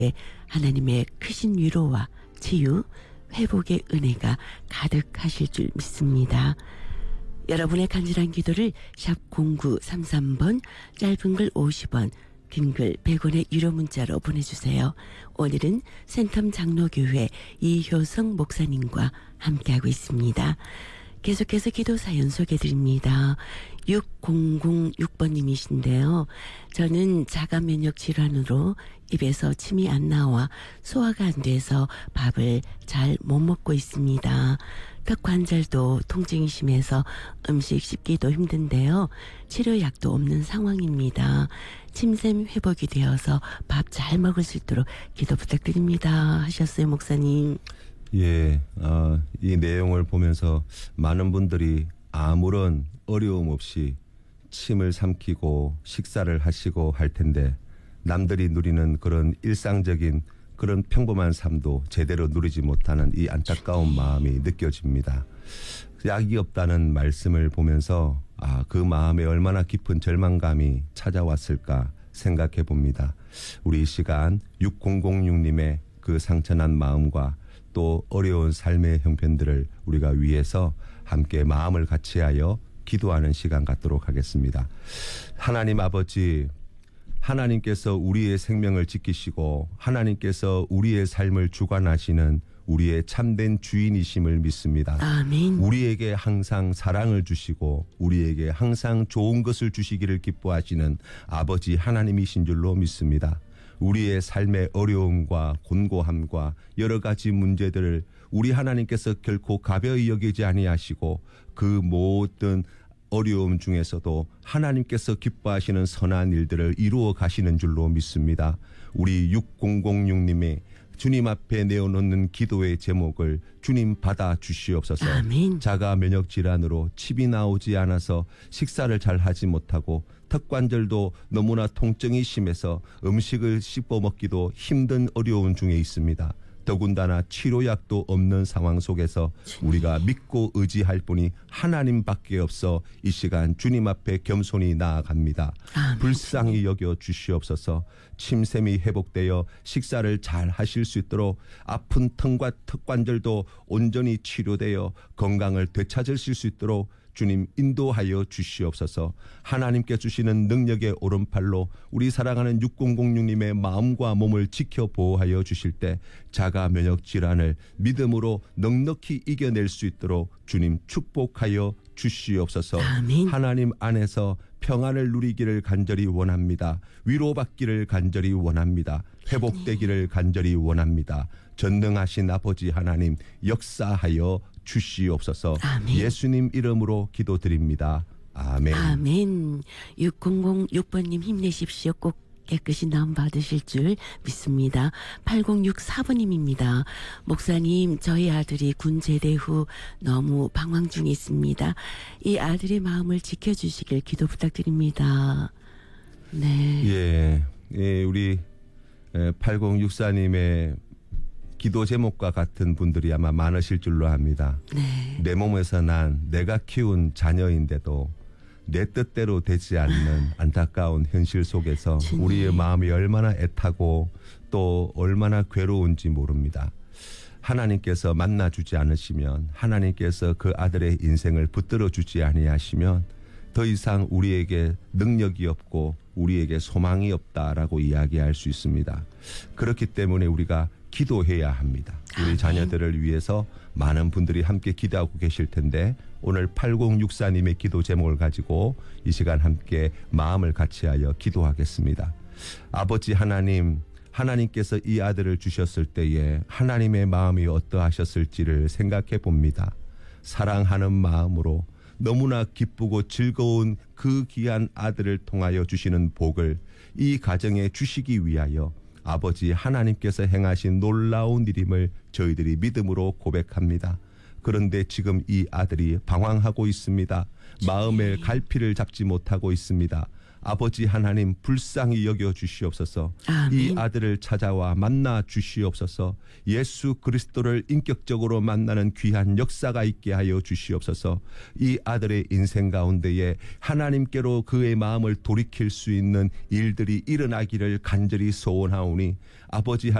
하나님의 크신 위로와 치유, 회복의 은혜가 가득하실 줄 믿습니다. 여러분의 간절한 기도를 샵 0933번, 짧은 글 50원, 긴 글 100원의 유료 문자로 보내주세요. 오늘은 센텀 장로교회 이효성 목사님과 함께하고 있습니다. 계속해서 기도 사연 소개드립니다. 6006번님이신데요. 저는 자가 면역 질환으로 입에서 침이 안 나와 소화가 안 돼서 밥을 잘 못 먹고 있습니다. 턱 관절도 통증이 심해서 음식 씹기도 힘든데요. 치료약도 없는 상황입니다. 침샘 회복이 되어서 밥 잘 먹을 수 있도록 기도 부탁드립니다. 하셨어요, 목사님. 예, 이 내용을 보면서 많은 분들이 아무런 어려움 없이 침을 삼키고 식사를 하시고 할 텐데 남들이 누리는 그런 일상적인 그런 평범한 삶도 제대로 누리지 못하는 이 안타까운 마음이 느껴집니다. 약이 없다는 말씀을 보면서 그 마음에 얼마나 깊은 절망감이 찾아왔을까 생각해 봅니다. 우리 이 시간 6006님의 그 상처난 마음과 또 어려운 삶의 형편들을 우리가 위해서 함께 마음을 같이하여 기도하는 시간 갖도록 하겠습니다. 하나님 아버지, 하나님께서 우리의 생명을 지키시고 하나님께서 우리의 삶을 주관하시는 우리의 참된 주인이심을 믿습니다. 아멘. 우리에게 항상 사랑을 주시고 우리에게 항상 좋은 것을 주시기를 기뻐하시는 아버지 하나님이신 줄로 믿습니다. 우리의 삶의 어려움과 곤고함과 여러 가지 문제들을 우리 하나님께서 결코 가벼이 여기지 아니하시고 그 모든 어려움 중에서도 하나님께서 기뻐하시는 선한 일들을 이루어 가시는 줄로 믿습니다. 우리 6006님의 주님 앞에 내어놓는 기도의 제목을 주님 받아 주시옵소서. 아멘. 자가 면역 질환으로 침이 나오지 않아서 식사를 잘 하지 못하고 턱관절도 너무나 통증이 심해서 음식을 씹어 먹기도 힘든 어려움 중에 있습니다. 더군다나 치료약도 없는 상황 속에서 우리가 믿고 의지할 분이 하나님밖에 없어 이 시간 주님 앞에 겸손히 나아갑니다. 불쌍히 여겨 주시옵소서. 침샘이 회복되어 식사를 잘 하실 수 있도록 아픈 턱과 턱관절도 온전히 치료되어 건강을 되찾으실 수 있도록 주님 인도하여 주시옵소서. 하나님께 주시는 능력의 오른팔로 우리 사랑하는 6006님의 마음과 몸을 지켜 보호하여 주실 때 자가 면역 질환을 믿음으로 넉넉히 이겨낼 수 있도록 주님 축복하여 주시옵소서. 아멘. 하나님 안에서 평안을 누리기를 간절히 원합니다. 위로받기를 간절히 원합니다. 회복되기를 간절히 원합니다. 전능하신 아버지 하나님 역사하여 주시옵소서. 아멘. 예수님 이름으로 기도드립니다. 아멘. 아멘. 6006번님 힘내십시오. 꼭 깨끗이 나음 받으실 줄 믿습니다. 8064번님입니다. 목사님, 저희 아들이 군 제대 후 너무 방황 중에 있습니다. 이 아들의 마음을 지켜주시길 기도 부탁드립니다. 네. 예, 우리 8064님의 기도 제목과 같은 분들이 아마 많으실 줄로 압니다. 네. 내 몸에서 난 내가 키운 자녀인데도 내 뜻대로 되지 않는 안타까운 현실 속에서 주님. 우리의 마음이 얼마나 애타고 또 얼마나 괴로운지 모릅니다. 하나님께서 만나주지 않으시면, 하나님께서 그 아들의 인생을 붙들어 주지 아니하시면 더 이상 우리에게 능력이 없고 우리에게 소망이 없다라고 이야기할 수 있습니다. 그렇기 때문에 우리가 기도해야 합니다. 우리 자녀들을 위해서 많은 분들이 함께 기도하고 계실 텐데 오늘 8064님의 기도 제목을 가지고 이 시간 함께 마음을 같이하여 기도하겠습니다. 아버지 하나님, 하나님께서 이 아들을 주셨을 때에 하나님의 마음이 어떠하셨을지를 생각해 봅니다. 사랑하는 마음으로 너무나 기쁘고 즐거운 그 귀한 아들을 통하여 주시는 복을 이 가정에 주시기 위하여 아버지 하나님께서 행하신 놀라운 일임을 저희들이 믿음으로 고백합니다. 그런데 지금 이 아들이 방황하고 있습니다. 마음의 갈피를 잡지 못하고 있습니다. 아버지 하나님 불쌍히 여겨 주시옵소서. 아멘. 이 아들을 찾아와 만나 주시옵소서. 예수 그리스도를 인격적으로 만나는 귀한 역사가 있게 하여 주시옵소서. 이 아들의 인생 가운데에 하나님께로 그의 마음을 돌이킬 수 있는 일들이 일어나기를 간절히 소원하오니 아버지